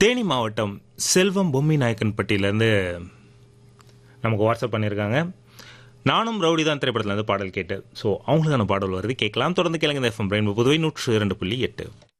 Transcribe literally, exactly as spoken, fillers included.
தேனி மாவட்டம் செல்வம் பொம்மி நாயக்கன்பட்டியிலேருந்து நமக்கு வாட்ஸ்அப் பண்ணியிருக்காங்க. நானும் ரவுடி தான் திரைப்படத்துலேருந்து பாடல் கேட்டு. ஸோ அவங்களுக்கான பாடல் வருது, கேட்கலாம். தொடர்ந்து கேளுங்க. எஃப்எம் ரெயின்போ புதுவை நூற்று இரண்டு புள்ளி எட்டு.